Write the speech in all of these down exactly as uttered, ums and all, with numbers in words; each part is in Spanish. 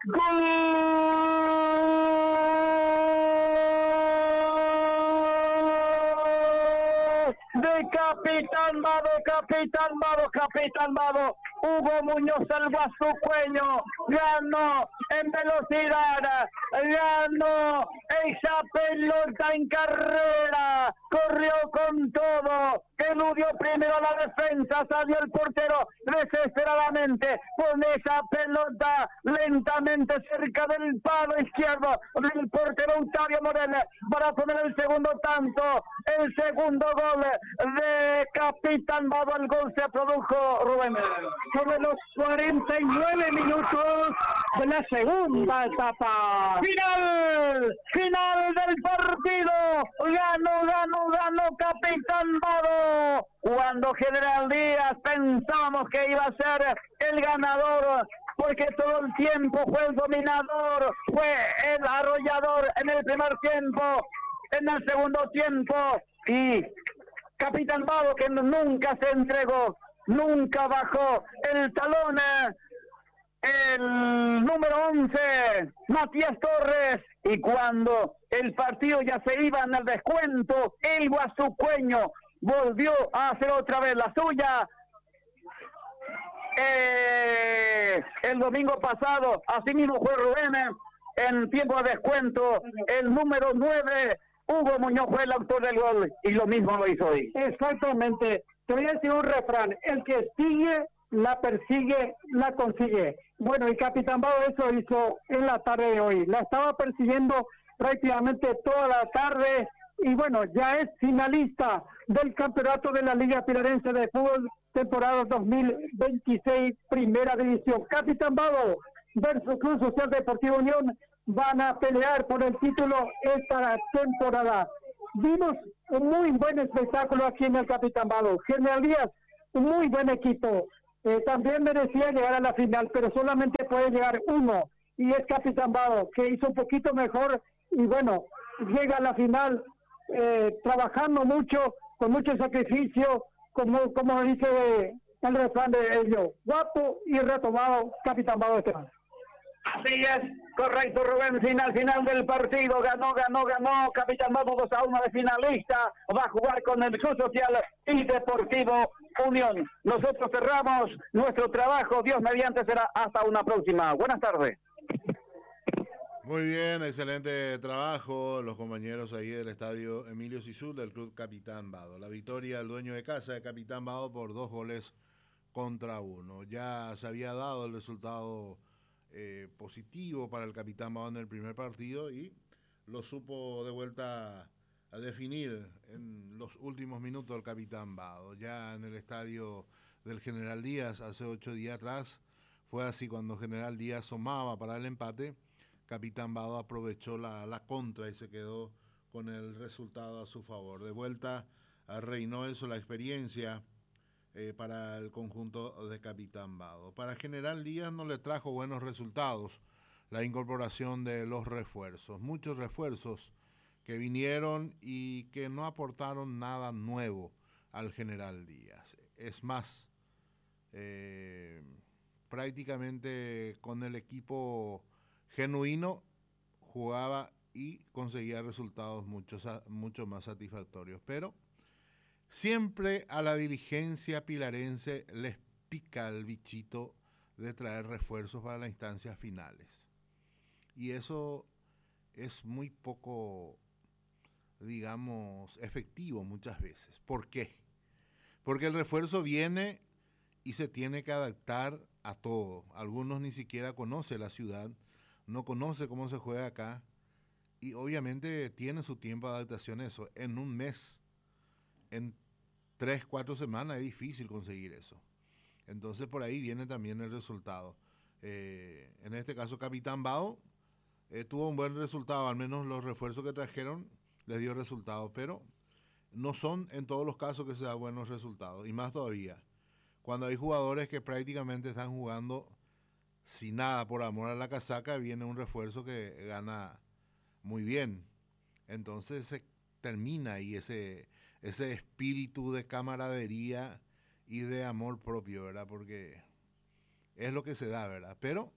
¡Gol de Capitán Bado, Capitán Bado, Capitán Bado! Hugo Muñoz el guasucueño ganó en velocidad, ganó esa pelota en carrera, corrió con todo, eludió primero la defensa, salió el portero desesperadamente con esa pelota lentamente cerca del palo izquierdo del portero Octavio Morel para poner el segundo tanto, el segundo gol de Capitán Bado. El gol se produjo, Rubén, sobre los cuarenta y nueve minutos de la segunda etapa. Final, final del partido. Ganó, ganó, ganó Capitán Bado. Cuando General Díaz pensamos que iba a ser el ganador, porque todo el tiempo fue el dominador, fue el arrollador en el primer tiempo, en el segundo tiempo, y Capitán Bado, que nunca se entregó, nunca bajó el talón, el número once, Matías Torres, y cuando el partido ya se iba en el descuento, el guasucueño volvió a hacer otra vez la suya. Eh, el domingo pasado, así mismo fue Rubén, en tiempo de descuento, el número nueve, Hugo Muñoz, fue el autor del gol, y lo mismo lo hizo hoy. Exactamente. Te voy a decir un refrán: el que sigue, la persigue, la consigue. Bueno, y Capitán Bado eso hizo en la tarde de hoy. La estaba persiguiendo prácticamente toda la tarde, y bueno, ya es finalista del campeonato de la Liga Pilarense de Fútbol, temporada dos mil veintiséis, Primera División. Capitán Bado versus Club Social Deportivo Unión van a pelear por el título esta temporada. Vimos un muy buen espectáculo aquí en el Capitán Bado. General Díaz, un muy buen equipo. Eh, también merecía llegar a la final, pero solamente puede llegar uno, y es Capitán Bado, que hizo un poquito mejor, y bueno, llega a la final eh, trabajando mucho, con mucho sacrificio, como, como dice el refrán de ellos, guapo y retomado Capitán Bado este año. Así es, correcto, Rubén. Final, final del partido, ganó, ganó, ganó Capitán Bado, dos a uno de finalista, va a jugar con el Club Social y Deportivo Unión. Nosotros cerramos nuestro trabajo, Dios mediante será hasta una próxima. Buenas tardes. Muy bien, excelente trabajo los compañeros ahí del estadio Emilio Sisú del Club Capitán Bado. La victoria del dueño de casa de Capitán Bado por dos goles contra uno. Ya se había dado el resultado eh, positivo para el Capitán Bado en el primer partido, y lo supo de vuelta a definir en los últimos minutos el Capitán Bado. Ya en el estadio del General Díaz hace ocho días atrás fue así: cuando General Díaz asomaba para el empate, Capitán Bado aprovechó la, la contra y se quedó con el resultado a su favor. De vuelta reinó eso, la experiencia eh, para el conjunto de Capitán Bado. Para General Díaz no le trajo buenos resultados la incorporación de los refuerzos. Muchos refuerzos que vinieron y que no aportaron nada nuevo al General Díaz. Es más, eh, prácticamente con el equipo genuino jugaba y conseguía resultados mucho, mucho más satisfactorios. Pero siempre a la dirigencia pilarense les pica el bichito de traer refuerzos para las instancias finales. Y eso es muy poco, digamos, efectivo muchas veces. ¿Por qué? Porque el refuerzo viene y se tiene que adaptar a todo. Algunos ni siquiera conocen la ciudad, no conoce cómo se juega acá, y obviamente tiene su tiempo de adaptación eso. En un mes, en tres, cuatro semanas es difícil conseguir eso. Entonces por ahí viene también el resultado. Eh, en este caso Capitán Bado eh, tuvo un buen resultado, al menos los refuerzos que trajeron les dio resultados, pero no son en todos los casos que se dan buenos resultados, y más todavía cuando hay jugadores que prácticamente están jugando sin nada, por amor a la casaca, viene un refuerzo que gana muy bien. Entonces se termina ahí ese, ese espíritu de camaradería y de amor propio, ¿verdad? Porque es lo que se da, ¿verdad? Pero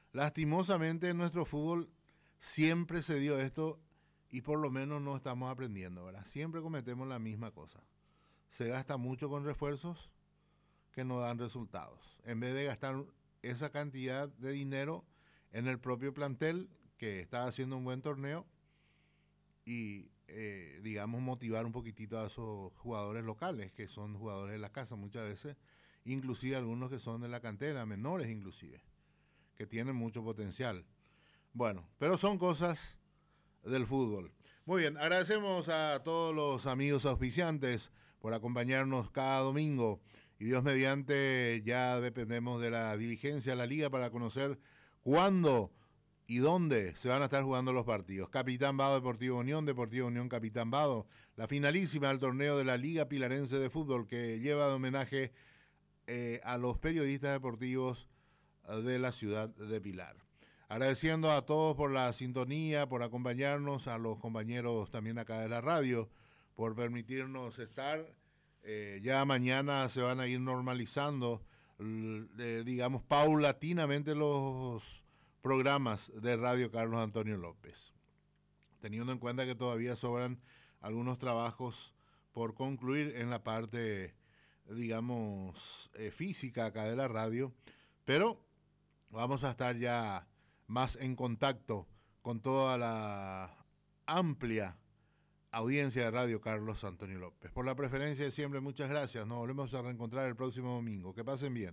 Lastimosamente en nuestro fútbol siempre se dio esto y por lo menos no estamos aprendiendo, ¿verdad? Siempre cometemos la misma cosa. Se gasta mucho con refuerzos que no dan resultados. En vez de gastar esa cantidad de dinero en el propio plantel que está haciendo un buen torneo y, eh, digamos, motivar un poquitito a esos jugadores locales, que son jugadores de la casa muchas veces, inclusive algunos que son de la cantera, menores inclusive, que tienen mucho potencial. Bueno, pero son cosas del fútbol. Muy bien, agradecemos a todos los amigos auspiciantes por acompañarnos cada domingo y Dios mediante ya dependemos de la dirigencia de la liga para conocer cuándo y dónde se van a estar jugando los partidos. Capitán Vado Deportivo Unión, Deportivo Unión Capitán Vado, la finalísima del torneo de la Liga Pilarense de Fútbol que lleva de homenaje eh, a los periodistas deportivos de la ciudad de Pilar. Agradeciendo a todos por la sintonía, por acompañarnos, a los compañeros también acá de la radio, por permitirnos estar. Eh, ya mañana se van a ir normalizando, eh, digamos, paulatinamente los programas de Radio Carlos Antonio López, teniendo en cuenta que todavía sobran algunos trabajos por concluir en la parte, digamos, eh, física acá de la radio, pero vamos a estar ya más en contacto con toda la amplia audiencia de Radio Carlos Antonio López. Por la preferencia de siempre, muchas gracias. Nos volvemos a reencontrar el próximo domingo. Que pasen bien.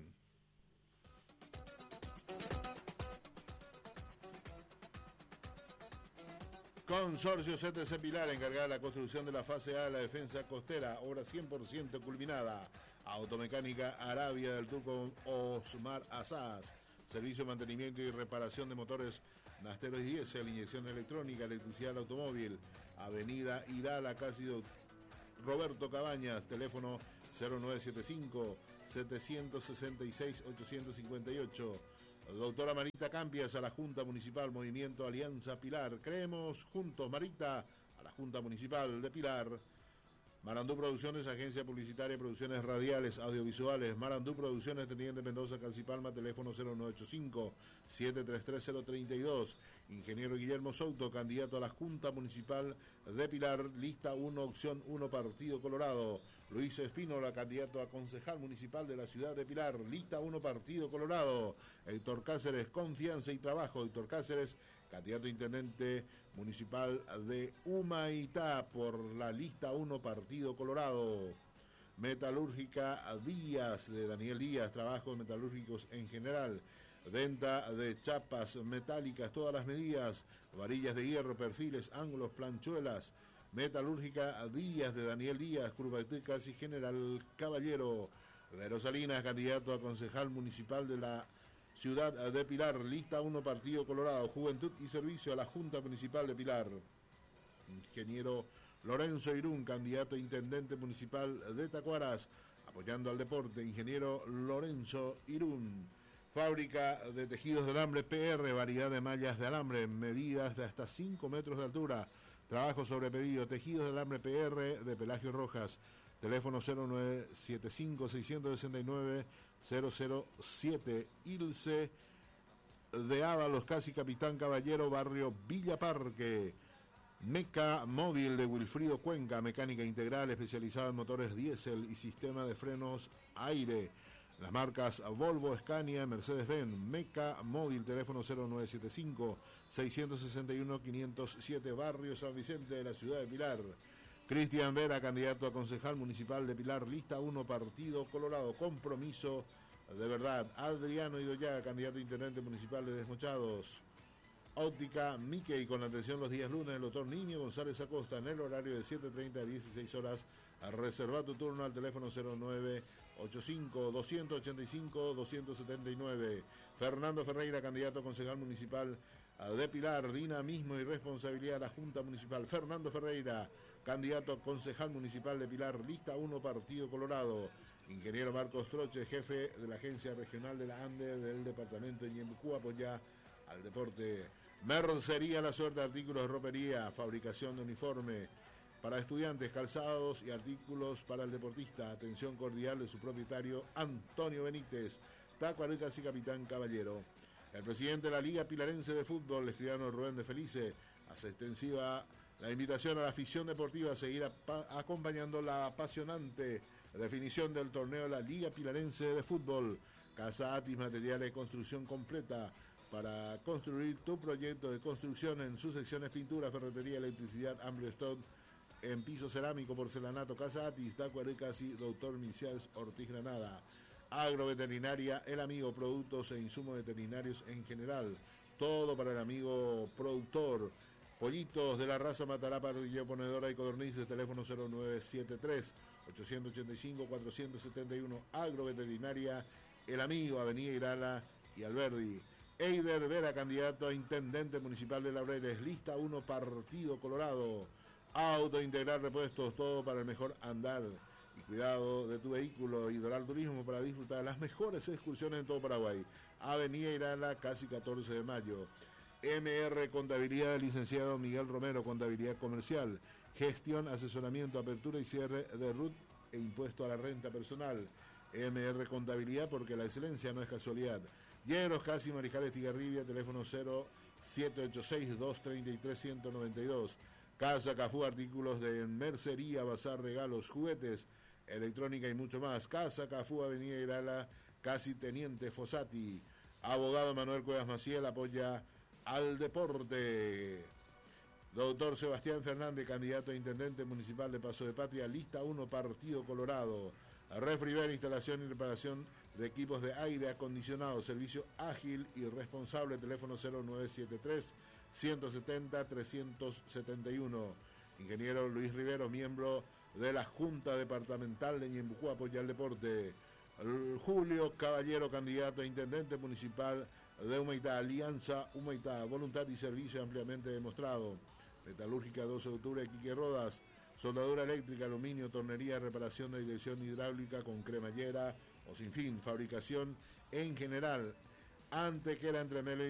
Consorcio C T C Pilar, encargada de la construcción de la fase A de la defensa costera, obra cien por ciento culminada. Automecánica Arabia del Turco Osmar Azaz. Servicio de mantenimiento y reparación de motores Nasteros y diésel, inyección electrónica, electricidad del automóvil. Avenida Irala, casi Roberto Cabañas, teléfono cero nueve siete cinco, siete seis seis, ocho cinco ocho. Doctora Marita Campias, a la Junta Municipal Movimiento Alianza Pilar. Creemos juntos, Marita, a la Junta Municipal de Pilar. Marandú Producciones, agencia publicitaria de producciones radiales, audiovisuales. Marandú Producciones, Teniente Mendoza, Calcipalma, teléfono cero nueve ocho cinco, siete tres tres cero tres dos. Ingeniero Guillermo Souto, candidato a la Junta Municipal de Pilar, lista uno, opción uno, Partido Colorado. Luis Espínola, candidato a concejal municipal de la ciudad de Pilar, lista uno, Partido Colorado. Héctor Cáceres, Confianza y Trabajo. Héctor Cáceres, candidato a intendente municipal de Humaitá por la lista uno, Partido Colorado. Metalúrgica Díaz, de Daniel Díaz, trabajos metalúrgicos en general. Venta de chapas metálicas, todas las medidas, varillas de hierro, perfiles, ángulos, planchuelas. Metalúrgica Díaz, de Daniel Díaz, curvatecas y General Caballero. Vero Salinas, candidato a concejal municipal de la ciudad de Pilar, lista uno, Partido Colorado. Juventud y Servicio a la Junta Municipal de Pilar. Ingeniero Lorenzo Irún, candidato a intendente municipal de Tacuaras, apoyando al deporte. Ingeniero Lorenzo Irún. Fábrica de tejidos de alambre P R, variedad de mallas de alambre, medidas de hasta cinco metros de altura. Trabajo sobre pedido, tejidos de alambre P R de Pelagio Rojas. Teléfono cero nueve siete cinco, seis seis nueve, cero cero siete. Ilse de Ábalos, casi Capitán Caballero, barrio Villa Parque. Meca Móvil de Wilfrido Cuenca, mecánica integral especializada en motores diésel y sistema de frenos aire. Las marcas Volvo, Scania, Mercedes-Benz. Meca Móvil, teléfono cero nueve siete cinco, seis seis uno, cinco cero siete, barrio San Vicente de la ciudad de Pilar. Cristian Vera, candidato a concejal municipal de Pilar, lista uno, Partido Colorado. Compromiso de verdad. Adriano Idoyaga, candidato a intendente municipal de Desmochados. Óptica Mickey, con atención los días lunes, el doctor Niño González Acosta, en el horario de siete treinta a dieciséis horas. Reserva tu turno al teléfono cero nueve ocho cinco, dos ocho cinco, dos siete nueve. Fernando Ferreira, candidato a concejal municipal de Pilar, dinamismo y responsabilidad de la Junta Municipal. Fernando Ferreira, candidato a concejal municipal de Pilar, lista uno, Partido Colorado. Ingeniero Marcos Troche, jefe de la Agencia Regional de la ANDE del departamento de Ñembucú, apoya al deporte. Mercería La Suerte, artículos de ropería, fabricación de uniforme para estudiantes, calzados y artículos para el deportista. Atención cordial de su propietario Antonio Benítez, Tacuarucas y Capitán Caballero. El presidente de la Liga Pilarense de Fútbol, el escribano Rubén de Felice, hace extensiva la invitación a la afición deportiva a seguir acompañando la apasionante definición del torneo de la Liga Pilarense de Fútbol. Casa Atis, materiales de construcción completa para construir tu proyecto de construcción en sus secciones pintura, ferretería, electricidad, amplio stock en piso cerámico, porcelanato. Casa Atis, Daco Arecasi, Doctor Milciades Ortiz Granada. Agroveterinaria El Amigo, productos e insumos veterinarios en general. Todo para el amigo productor. Pollitos de la raza Matará, parrilla ponedora y codornices. Teléfono cero nueve siete tres, ocho ocho cinco, cuatro siete uno. Agroveterinaria El Amigo, Avenida Irala y Alberdi. Eider Vera, candidato a intendente municipal de Laureles. Lista uno, Partido Colorado. Auto Integral Repuestos, todo para el mejor andar y cuidado de tu vehículo. Y Doral Turismo, para disfrutar de las mejores excursiones en todo Paraguay. Avenida Irala, casi catorce de mayo. M R Contabilidad, del licenciado Miguel Romero, Contabilidad Comercial. Gestión, asesoramiento, apertura y cierre de R U T e impuesto a la renta personal. M R Contabilidad, porque la excelencia no es casualidad. Hierros Casi, Marijales Tigarribia, teléfono cero siete ocho seis, dos tres tres, uno cero nueve dos. Casa Cafú, artículos de mercería, bazar, regalos, juguetes, electrónica y mucho más. Casa Cafú, Avenida Irala, casi Teniente Fossati. Abogado Manuel Cuevas Maciel, apoya al deporte. Doctor Sebastián Fernández, candidato a intendente municipal de Paso de Patria, lista uno, Partido Colorado. Refriver, instalación y reparación de equipos de aire acondicionado, servicio ágil y responsable, teléfono cero nueve siete tres, uno siete cero, tres siete uno. Ingeniero Luis Rivero, miembro de la Junta Departamental de Ñembucú, apoya al deporte. Julio Caballero, candidato a intendente municipal de Humaitá, Alianza Humaitá, voluntad y servicio ampliamente demostrado. Metalúrgica doce de octubre, Quique Rodas, soldadura eléctrica, aluminio, tornería, reparación de dirección hidráulica con cremallera o sin fin, fabricación en general. Antes que era entre Melo